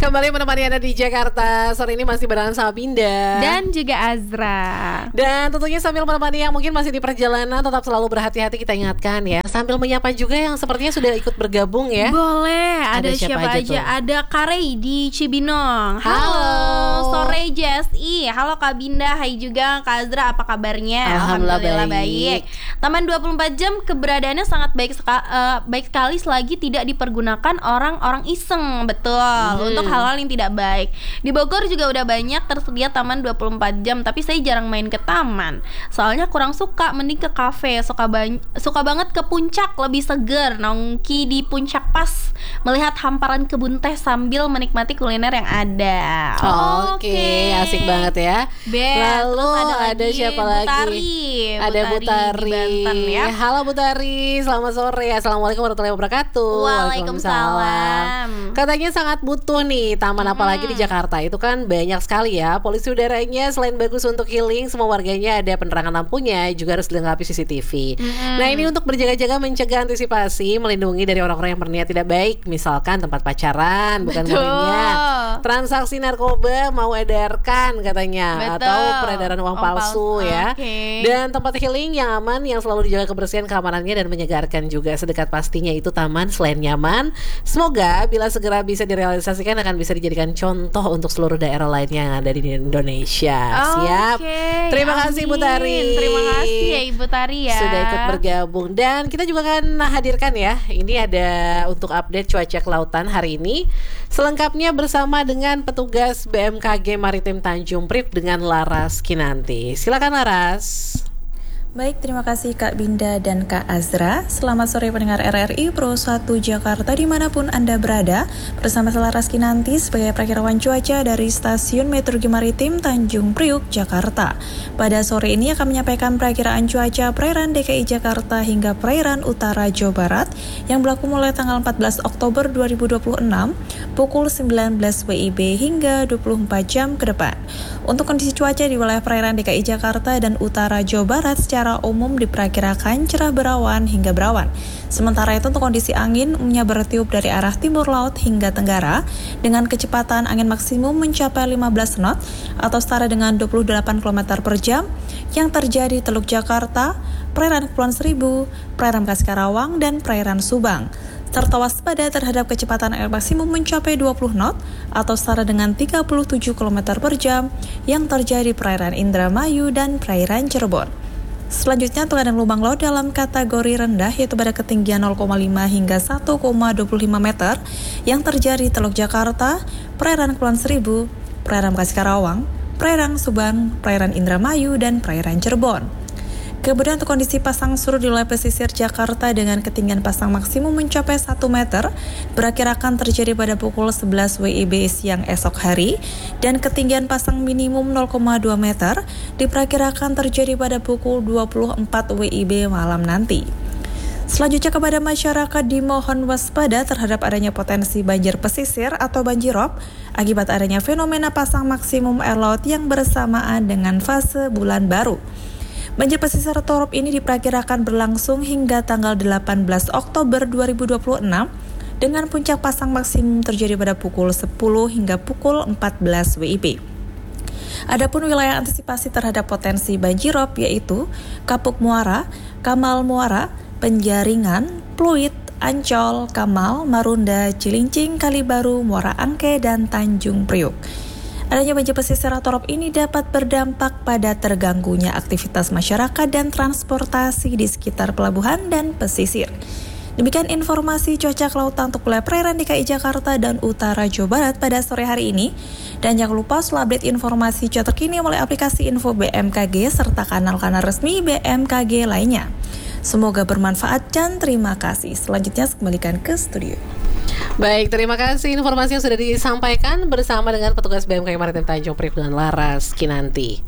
Kembali menemani Anda di Jakarta. Sore ini masih barengan sama Binda dan juga Azra. Dan tentunya sambil menemani yang mungkin masih di perjalanan, tetap selalu berhati-hati, kita ingatkan ya. Sambil menyapa juga yang sepertinya sudah ikut bergabung ya. Boleh, ada siapa aja? Ada Karei di Cibinong. Halo, sore JSI. Halo Kak Binda, hai juga Kak Azra, apa kabarnya? Alhamdulillah baik. Taman 24 jam keberadaannya sangat baik sekali selagi tidak dipergunakan orang-orang iseng. Betul, untuk hal-hal yang tidak baik. Di Bogor juga udah banyak tersedia taman 24 jam, tapi saya jarang main ke taman. Soalnya kurang suka, mending ke kafe. Suka banget ke puncak, lebih seger. Nongki di puncak pas melihat hamparan kebun teh sambil menikmati kuliner yang ada. Oke, asik banget ya. Lalu ada siapa lagi? Ada Butari di Banten ya. Halo Butari, selamat sore. Assalamualaikum warahmatullahi wabarakatuh. Waalaikumsalam. Katanya sangat butuh nih taman, apalagi di Jakarta. Itu kan banyak sekali ya. Polisi udaranya selain bagus untuk healing, semua warganya ada penerangan lampunya, juga harus dilengkapi CCTV. Nah, ini untuk berjaga-jaga, mencegah, antisipasi, melindungi dari orang-orang yang berniat tidak baik. Misalkan tempat pacaran, bukan muridnya, transaksi narkoba mau edarkan katanya. Atau peredaran uang palsu ya. Dan tempat healing yang aman, yang selalu dijaga kebersihan, keamanannya, dan menyegarkan juga. Sedekat pastinya itu taman selain nyaman, semoga bila segera bisa direalisasikan akan bisa dijadikan contoh untuk seluruh daerah lainnya yang ada di Indonesia. Siap. Terima kasih Ibu Tari. Terima kasih ya Ibu Tari ya, sudah ikut bergabung. Dan kita juga akan hadirkan ya, ini ada untuk update cuaca kelautan hari ini selengkapnya bersama dengan petugas BMKG Maritim Tanjung Priok dengan Laras Kinanti. Silakan Laras. Baik, terima kasih Kak Binda dan Kak Azra. Selamat sore pendengar RRI Pro 1 Jakarta dimanapun Anda berada. Bersama saya Laras Kinanti sebagai perakirawan cuaca dari Stasiun Meteorologi Maritim Tanjung Priok, Jakarta. Pada sore ini akan menyampaikan perakiraan cuaca perairan DKI Jakarta hingga perairan utara Jawa Barat yang berlaku mulai tanggal 14 Oktober 2026 pukul 19 WIB hingga 24 jam ke depan. Untuk kondisi cuaca di wilayah perairan DKI Jakarta dan utara Jawa Barat secara umum diperkirakan cerah berawan hingga berawan. Sementara itu untuk kondisi angin umumnya bertiup dari arah timur laut hingga tenggara dengan kecepatan angin maksimum mencapai 15 knot atau setara dengan 28 km per jam yang terjadi di Teluk Jakarta, perairan Kepulauan Seribu, perairan Bekasi Karawang, dan perairan Subang. Serta waspada terhadap kecepatan air maksimum mencapai 20 knot atau setara dengan 37 km per jam yang terjadi di perairan Indramayu dan perairan Cirebon. Selanjutnya untuk ada lubang laut dalam kategori rendah yaitu pada ketinggian 0,5 hingga 1,25 meter yang terjadi di Teluk Jakarta, perairan Kepulauan Seribu, perairan Bekasi Karawang, perairan Subang, perairan Indramayu, dan perairan Cirebon. Kemudian untuk kondisi pasang surut di wilayah pesisir Jakarta dengan ketinggian pasang maksimum mencapai 1 meter berakirakan terjadi pada pukul 11 WIB siang esok hari dan ketinggian pasang minimum 0,2 meter diperkirakan terjadi pada pukul 24 WIB malam nanti. Selanjutnya kepada masyarakat dimohon waspada terhadap adanya potensi banjir pesisir atau banjirop akibat adanya fenomena pasang maksimum air laut yang bersamaan dengan fase bulan baru. Banjir pesisir atau rop ini diperkirakan berlangsung hingga tanggal 18 Oktober 2026 dengan puncak pasang maksimum terjadi pada pukul 10 hingga pukul 14 WIB. Adapun wilayah antisipasi terhadap potensi banjirop yaitu Kapuk Muara, Kamal Muara, Penjaringan, Pluit, Ancol, Kamal, Marunda, Cilincing, Kalibaru, Muara Angke, dan Tanjung Priok. Adanya banjir pesisir atau rop ini dapat berdampak pada terganggunya aktivitas masyarakat dan transportasi di sekitar pelabuhan dan pesisir. Demikian informasi cuaca kelautan untuk wilayah perairan DKI Jakarta dan utara Jawa Barat pada sore hari ini. Dan jangan lupa selalu update informasi cuaca terkini melalui aplikasi info BMKG serta kanal-kanal resmi BMKG lainnya. Semoga bermanfaat dan terima kasih. Selanjutnya kembalikan ke studio. Baik, terima kasih informasi yang sudah disampaikan bersama dengan petugas BMKG Maritim Tanjung Priok dengan Laras Kinanti.